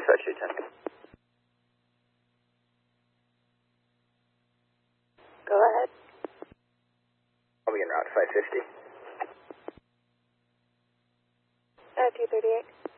Dispatch 210. Go ahead. I'll be en route 550. 238.